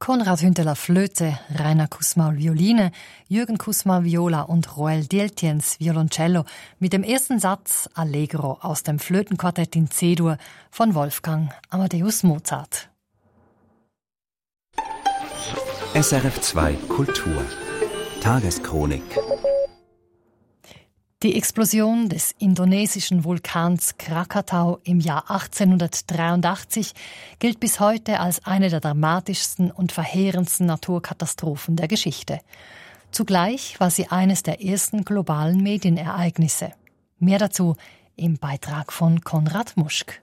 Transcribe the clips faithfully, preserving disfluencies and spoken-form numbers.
Konrad Hünteler Flöte, Rainer Kussmaul Violine, Jürgen Kussmaul Viola und Roel Dieltjens Violoncello mit dem ersten Satz Allegro aus dem Flötenquartett in C-Dur von Wolfgang Amadeus Mozart. S R F zwei Kultur Tageschronik. Die Explosion des indonesischen Vulkans Krakatau im Jahr achtzehnhundertdreiundachtzig gilt bis heute als eine der dramatischsten und verheerendsten Naturkatastrophen der Geschichte. Zugleich war sie eines der ersten globalen Medienereignisse. Mehr dazu im Beitrag von Konrad Muschk.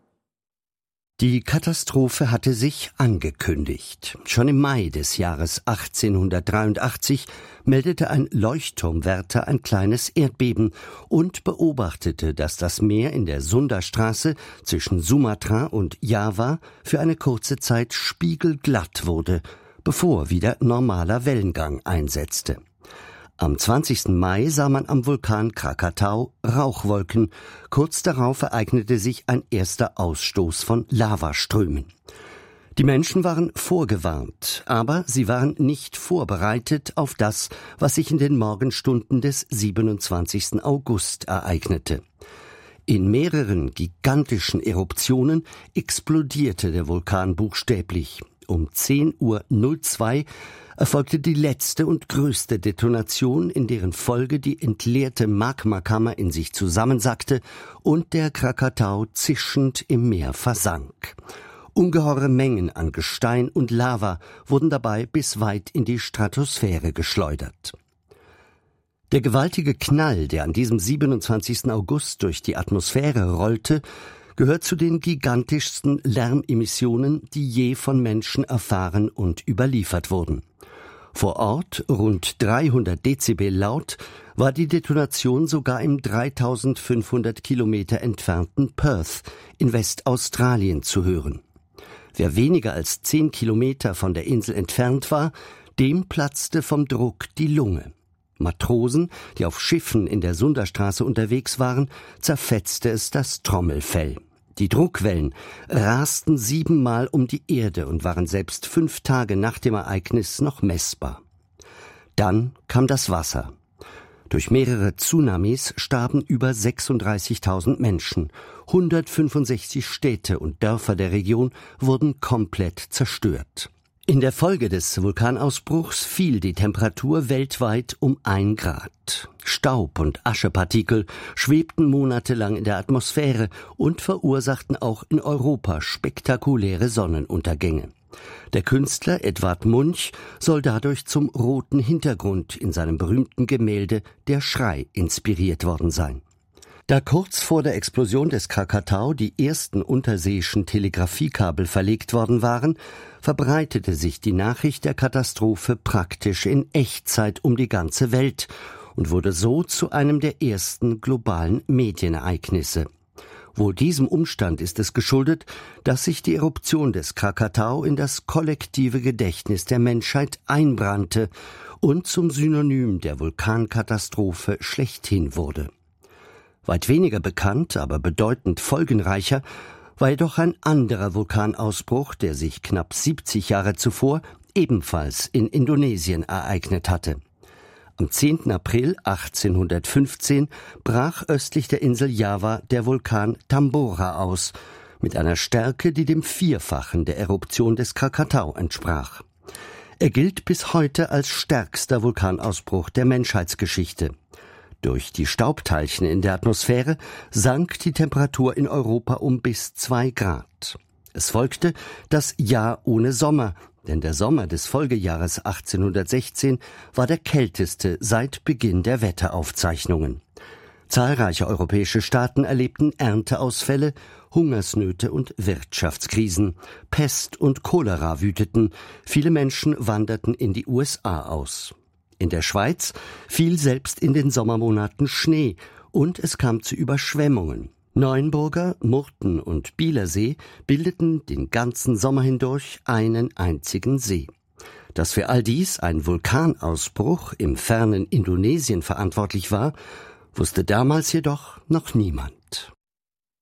Die Katastrophe hatte sich angekündigt. Schon im Mai des Jahres achtzehnhundertdreiundachtzig meldete ein Leuchtturmwärter ein kleines Erdbeben und beobachtete, dass das Meer in der Sundastraße zwischen Sumatra und Java für eine kurze Zeit spiegelglatt wurde, bevor wieder normaler Wellengang einsetzte. Am zwanzigsten Mai sah man am Vulkan Krakatau Rauchwolken. Kurz darauf ereignete sich ein erster Ausstoß von Lavaströmen. Die Menschen waren vorgewarnt, aber sie waren nicht vorbereitet auf das, was sich in den Morgenstunden des siebenundzwanzigsten August ereignete. In mehreren gigantischen Eruptionen explodierte der Vulkan buchstäblich. Um zehn Uhr zwei erfolgte die letzte und größte Detonation, in deren Folge die entleerte Magmakammer in sich zusammensackte und der Krakatau zischend im Meer versank. Ungeheure Mengen an Gestein und Lava wurden dabei bis weit in die Stratosphäre geschleudert. Der gewaltige Knall, der an diesem siebenundzwanzigsten August durch die Atmosphäre rollte, gehört zu den gigantischsten Lärmemissionen, die je von Menschen erfahren und überliefert wurden. Vor Ort, rund dreihundert Dezibel laut, war die Detonation sogar im dreitausendfünfhundert Kilometer entfernten Perth in Westaustralien zu hören. Wer weniger als zehn Kilometer von der Insel entfernt war, dem platzte vom Druck die Lunge. Matrosen, die auf Schiffen in der Sundastraße unterwegs waren, zerfetzte es das Trommelfell. Die Druckwellen rasten siebenmal um die Erde und waren selbst fünf Tage nach dem Ereignis noch messbar. Dann kam das Wasser. Durch mehrere Tsunamis starben über sechsunddreißigtausend Menschen. hundertfünfundsechzig Städte und Dörfer der Region wurden komplett zerstört. In der Folge des Vulkanausbruchs fiel die Temperatur weltweit um ein Grad. Staub und Aschepartikel schwebten monatelang in der Atmosphäre und verursachten auch in Europa spektakuläre Sonnenuntergänge. Der Künstler Edvard Munch soll dadurch zum roten Hintergrund in seinem berühmten Gemälde Der Schrei inspiriert worden sein. Da kurz vor der Explosion des Krakatau die ersten unterseeischen Telegrafiekabel verlegt worden waren, verbreitete sich die Nachricht der Katastrophe praktisch in Echtzeit um die ganze Welt und wurde so zu einem der ersten globalen Medienereignisse. Wohl diesem Umstand ist es geschuldet, dass sich die Eruption des Krakatau in das kollektive Gedächtnis der Menschheit einbrannte und zum Synonym der Vulkankatastrophe schlechthin wurde. Weit weniger bekannt, aber bedeutend folgenreicher war jedoch ein anderer Vulkanausbruch, der sich knapp siebzig Jahre zuvor ebenfalls in Indonesien ereignet hatte. Am zehnten April achtzehnhundertfünfzehn brach östlich der Insel Java der Vulkan Tambora aus, mit einer Stärke, die dem Vierfachen der Eruption des Krakatau entsprach. Er gilt bis heute als stärkster Vulkanausbruch der Menschheitsgeschichte. Durch die Staubteilchen in der Atmosphäre sank die Temperatur in Europa um bis zwei Grad. Es folgte das Jahr ohne Sommer, denn der Sommer des Folgejahres achtzehnhundertsechzehn war der kälteste seit Beginn der Wetteraufzeichnungen. Zahlreiche europäische Staaten erlebten Ernteausfälle, Hungersnöte und Wirtschaftskrisen. Pest und Cholera wüteten, viele Menschen wanderten in die U S A aus. In der Schweiz fiel selbst in den Sommermonaten Schnee und es kam zu Überschwemmungen. Neuenburger, Murten und Bielersee bildeten den ganzen Sommer hindurch einen einzigen See. Dass für all dies ein Vulkanausbruch im fernen Indonesien verantwortlich war, wusste damals jedoch noch niemand.